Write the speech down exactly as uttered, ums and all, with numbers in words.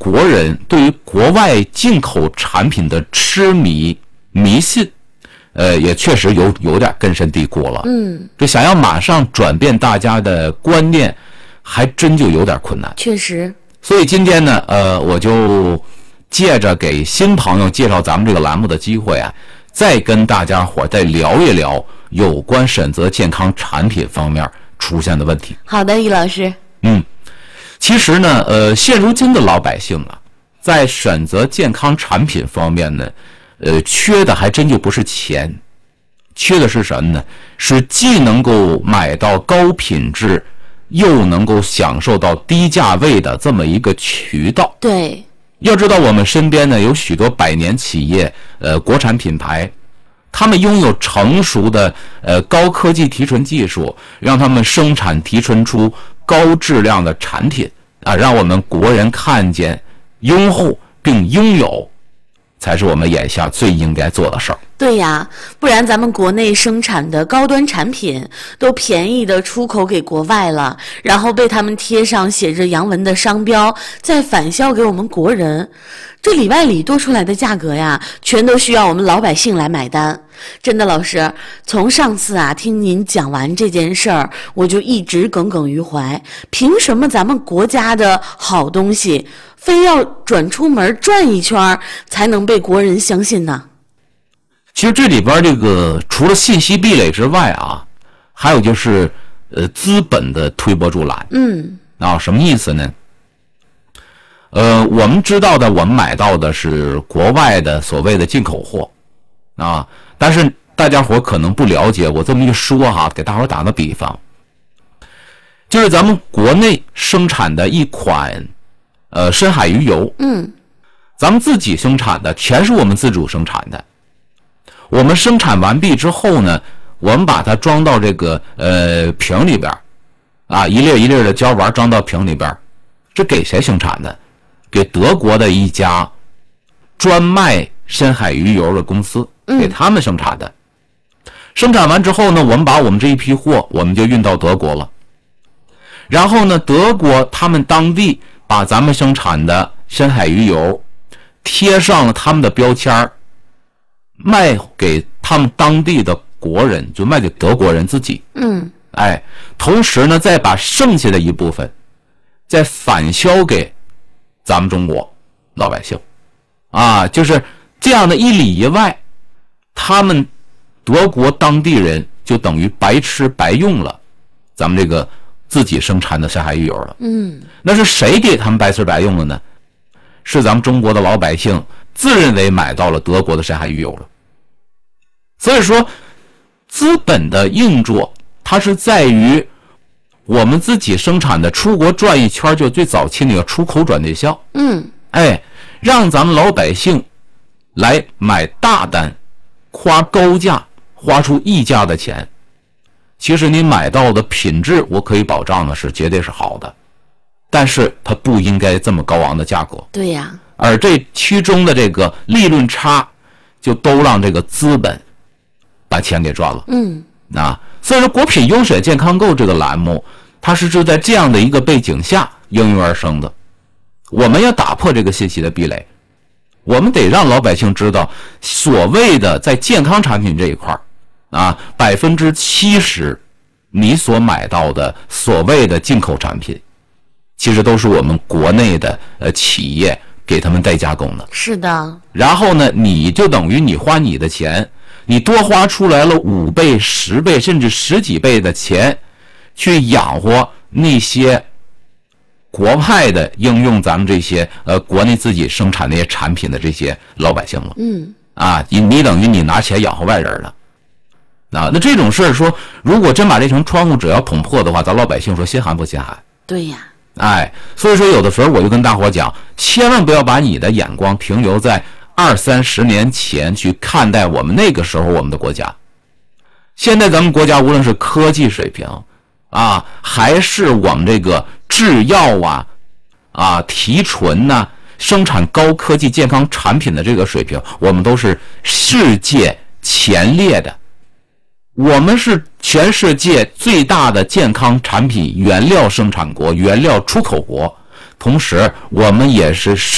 国人对于国外进口产品的痴迷迷信，呃，也确实有有点根深蒂固了。 嗯， 这想要马上转变大家的观念，还真就有点困难。 确实。 所以今天呢，呃，我就借着给新朋友介绍咱们这个栏目的机会啊，再跟大家伙再聊一聊有关选择健康产品方面出现的问题。 好的，易老师。 嗯，其实呢，呃，现如今的老百姓啊，在选择健康产品方面呢，呃，缺的还真就不是钱，缺的是什么呢？是既能够买到高品质，又能够享受到低价位的这么一个渠道。 对， 要知道我们身边呢有许多百年企业，呃，国产品牌，他们拥有成熟的呃高科技提纯技术，让他们生产提纯出高质量的产品啊，让我们国人看见、拥护并拥有，才是我们眼下最应该做的事儿。 对呀，不然咱们国内生产的高端产品都便宜的出口给国外了，然后被他们贴上写着洋文的商标，再返销给我们国人，这里外里多出来的价格呀，全都需要我们老百姓来买单。真的，老师，从上次啊听您讲完这件事儿，我就一直耿耿于怀，凭什么咱们国家的好东西非要转出门转一圈才能被国人相信呢？ 其实这里边这个除了信息壁垒之外啊，还有就是呃资本的推波助澜。 嗯， 啊，什么意思呢？呃，我们知道的，我们买到的是国外的所谓的进口货啊，但是大家伙可能不了解，我这么一说哈，给大伙打个比方，就是咱们国内生产的一款呃深海鱼油， 嗯， 咱们自己生产的，全是我们自主生产的。我们生产完毕之后呢，我们把它装到这个呃瓶里边，啊，一粒一粒的胶丸装到瓶里边，这给谁生产的？给德国的一家专卖深海鱼油的公司，给他们生产的。嗯、生产完之后呢，我们把我们这一批货，我们就运到德国了。然后呢，德国他们当地把咱们生产的深海鱼油贴上了他们的标签，卖给他们当地的国人，就卖给德国人自己。 嗯， 哎，同时呢，再把剩下的一部分再返销给咱们中国老百姓，啊，就是这样的一里一外，他们德国当地人就等于白吃白用了咱们这个自己生产的深海鱼油了。 嗯， 那是谁给他们白吃白用了呢？是咱们中国的老百姓自认为买到了德国的深海鱼油了。所以说，资本的运作，它是在于我们自己生产的出国转一圈，就最早期那个出口转内销。 嗯， 哎，让咱们老百姓来买大单，花高价，花出溢价的钱。其实你买到的品质，我可以保障的是绝对是好的，但是它不应该这么高昂的价格。 对呀， 而这其中的这个利润差，就都让这个资本把钱给赚了。 嗯， 啊，所以说国品优选健康购这个栏目，它是就在这样的一个背景下应运而生的。我们要打破这个信息的壁垒，我们得让老百姓知道，所谓的在健康产品这一块啊，百分之七十你所买到的所谓的进口产品，其实都是我们国内的呃企业给他们代加工的。 是的。 然后呢，你就等于你花你的钱，你多花出来了五倍、十倍甚至十几倍的钱，去养活那些国外的应用咱们这些呃国内自己生产那些产品的这些老百姓了。 嗯， 啊，你你等于你拿钱养活外人了。啊，那这种事儿说，如果真把这层窗户纸要捅破的话，咱老百姓说心寒不心寒？ 对呀。 哎，所以说有的时候我就跟大伙讲，千万不要把你的眼光停留在二三十年前去看待我们那个时候我们的国家。现在咱们国家无论是科技水平啊，还是我们这个制药啊啊提纯呐、啊、生产高科技健康产品的这个水平，我们都是世界前列的。我们是全世界最大的健康产品原料生产国、原料出口国，同时我们也是